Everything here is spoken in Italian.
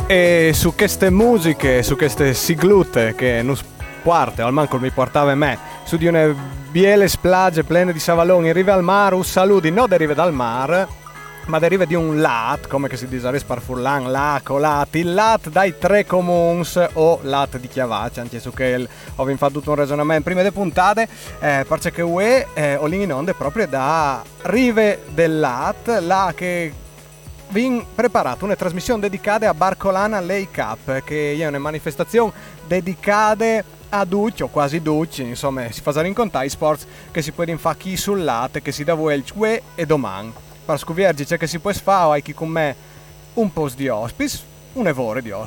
E su queste musiche, su queste siglute che non parte, al manco mi portava me, su di una biele spiagge piene di savaloni in riva al mare, un saluto non deriva dal mare, ma deriva di un lat, come che si dice a Sparfurlan, laco, lat, il lat dai tre comuns o lat di Chiavaccia, anche su che ho fatto tutto un ragionamento prima delle puntate, perché che UE ho in onde proprio da rive del lat, là che vi preparato una trasmissione dedicata a Barcolana Lake Cup, che è una manifestazione dedicata a ducci o quasi ducci, insomma si fa rincontrare i sport che si può fare chi sul latte, che si da voi e domani. Per scuviergi c'è che si può fare, hai chi con me un post di hospice, un evore di